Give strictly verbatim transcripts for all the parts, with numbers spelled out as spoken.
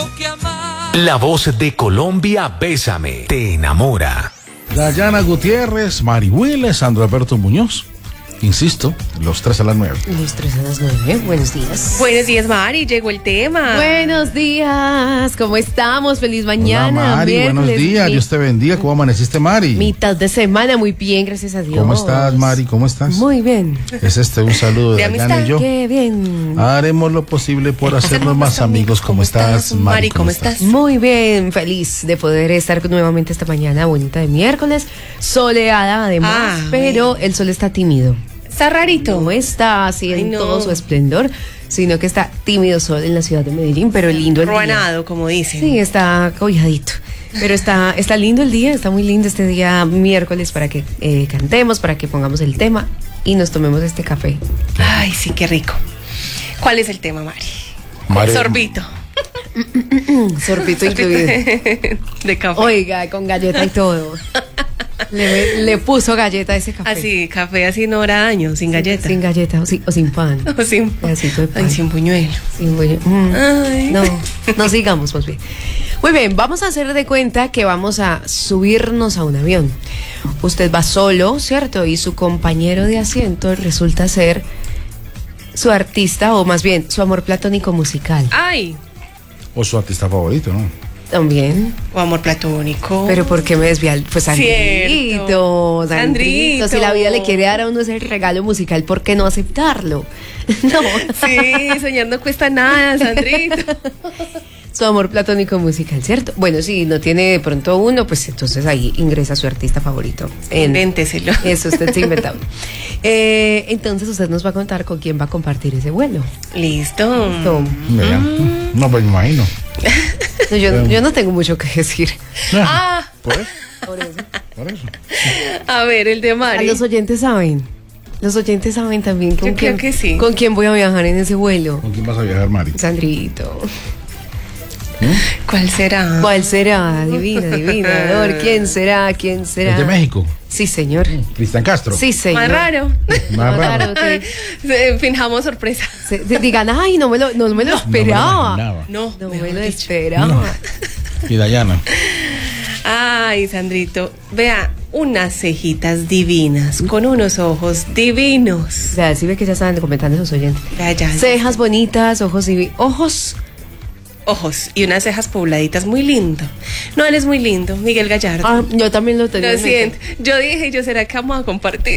La voz de Colombia, Bésame, te enamora. Dayana Gutiérrez, Mari Willes, Sandro Alberto Muñoz. Insisto, los tres a las nueve. Los tres a las nueve, buenos días. Buenos días, Mari, llegó el tema. Buenos días, ¿cómo estamos? Feliz mañana. Hola, Mari, miércoles, buenos días, mi... Dios te bendiga. ¿Cómo amaneciste, Mari? Mitad de semana, muy bien, gracias a Dios. ¿Cómo estás, Mari? ¿Cómo estás? Muy bien. Es este un saludo de, de Dayana y yo. Qué bien. Haremos lo posible por hacernos más amigos. ¿Cómo estás, Mari? Mari, ¿cómo estás? Muy bien, feliz de poder estar nuevamente esta mañana bonita de miércoles, soleada además, ah, pero el sol está tímido. Está rarito. No está así en Ay, no. todo su esplendor, sino que está tímido sol en la ciudad de Medellín, pero lindo el Ruanado, día. como dicen. Sí, está cobijadito. Pero está, está lindo el día, está muy lindo este día miércoles para que eh, cantemos, para que pongamos el tema y nos tomemos este café. Ay, sí, qué rico. ¿Cuál es el tema, Mari? Mari- Sorbito. Sorbito incluido. De café. Oiga, con galleta y todo. Le, le puso galleta a ese café. Así, café así no hará daño, sin galleta. Sin galleta o sin, o sin pan. O sin Pedacito de pan. Ay, sin puñuelo. Sin buñuelo. Mm. Ay. No, no sigamos, pues bien. Muy bien, vamos a hacer de cuenta que vamos a subirnos a un avión. Usted va solo, ¿cierto? Y su compañero de asiento resulta ser su artista, o más bien, su amor platónico musical. Ay, O su artista favorito, ¿no? También. o amor platónico. Pero ¿por qué me desvía? Pues Sandrito, Cierto. Sandrito. Sandrito. Si la vida le quiere dar a uno ese regalo musical, ¿por qué no aceptarlo? No. Sí, soñar no cuesta nada, Sandrito. Su amor platónico musical, ¿cierto? Bueno, si no tiene de pronto uno, pues entonces ahí ingresa su artista favorito. En- Invénteselo. Eso, usted se inventa uno. Eh, entonces usted nos va a contar con quién va a compartir ese vuelo. Listo. Tom. Vea. No, pues me imagino. No, yo, yo no tengo mucho que decir. Ah, ¿Por eso? Por eso. ¿Por eso? a ver, el de A Mari. los oyentes saben. Los oyentes saben también con Yo creo quién, que sí. con quién voy a viajar en ese vuelo. ¿Con quién vas a viajar, Mari? Sandrito. ¿Cuál será? ¿Cuál será? Adivina, adivina. A ver, ¿quién será? ¿Quién será? ¿Es de México? Sí, señor. ¿Cristian Castro? Sí, señor. Más raro. Más raro. que- Se- Finjamos sorpresa. se- se digan, ay, no me lo, no me lo esperaba. imaginaba. No, No mejor me lo dicho. esperaba. Y Dayana. Ay, Sandrito, vea, unas cejitas divinas, con unos ojos divinos. O sea, sí ve que ya estaban comentando esos oyentes. Vea, ya. Cejas bonitas, ojos divi- ojos. Ojos y unas cejas pobladitas, muy lindo. No, él es muy lindo, Miguel Gallardo. Ah, yo también lo tenía. Lo en mente. siento. Yo dije, yo será que vamos a compartir.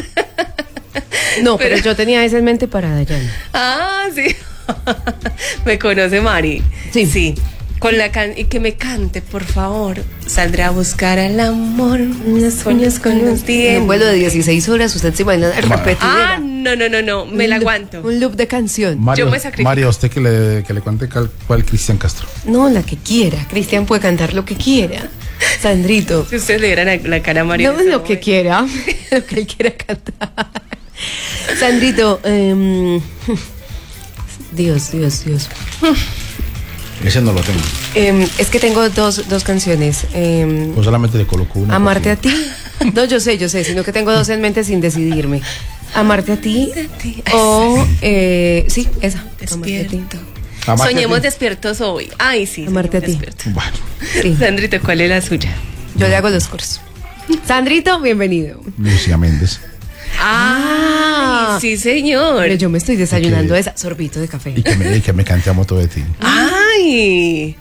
No, pero, Pero- yo tenía esa en mente para Dayana. Ah, sí. Me conoce Mari. Sí. Sí. Con la can y que me cante, por favor. Saldré a buscar al amor. Unas uñas con los dientes. En un vuelo de dieciséis horas, usted se imagina repetir. Ah, no, no, no, no. Me la aguanto. Un loop de canción. Mario, Yo me sacrifico. Mario, a usted que le, que le cuente cal- cuál Cristian Castro. No, la que quiera. Cristian puede cantar lo que quiera. Sandrito. Si ustedes le dieran la, la cara a María. No, lo que quiera. Lo que él quiera cantar. Sandrito, em, Dios, Dios, Dios. Ese no lo tengo. Em, es que tengo dos, dos canciones. Em, Yo solamente le coloco una. Amarte a porque- ti. No, yo sé, yo sé, sino que tengo dos en mente sin decidirme. Amarte a ti Ay, o eh, sí, esa. Amarte a ti. Despierto. Amarte a Soñemos ti. despiertos hoy. Ay, sí. Amarte a soñemos ti. despiertos. Bueno, Sí, Sandrito, ¿cuál es la suya? yo le hago los coros. Sandrito, bienvenido. Lucía Méndez. Ah, sí, señor. Pero yo me estoy desayunando Ok. esa sorbito de café. Y que me, y que me cante a moto de ti. Ay.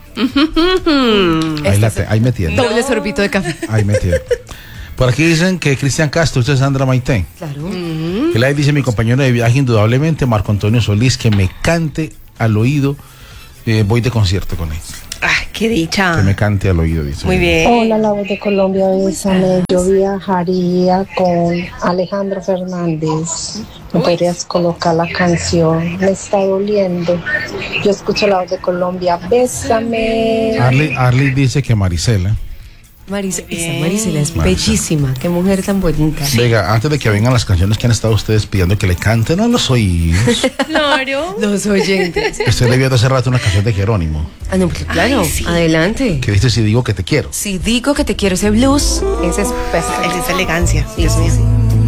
Ahí, la te- ahí me tiene. Doble sorbito de café. Ahí me tiene. Por aquí dicen que Cristian Castro, usted es Sandra Maite. Claro. Que le dice mi compañero de viaje, indudablemente, Marco Antonio Solís, que me cante al oído. Eh, voy de concierto con él. Ay, qué dicha. Que me cante al oído, dice. Muy bien. Hola, la voz de Colombia, bésame. Yo viajaría con Alejandro Fernández. ¿Me podrías colocar la canción? Me está doliendo. Yo escucho la voz de Colombia, bésame. Arly, Arly dice que Marisela. Marisa, Muy esa bien. Marisela es Marisa. bellísima. Qué mujer tan bonita. Venga, antes de que vengan las canciones que han estado ustedes pidiendo que le canten a los oídos, Claro. Los oyentes. usted debió de hace rato una canción de Jerónimo. Ah, no, pues claro. Ay, sí. Adelante. Que dice si digo que te quiero. Si digo que te quiero ese blues, ese es perfecto. Esa es elegancia. Sí, Dios sí, mío. sí.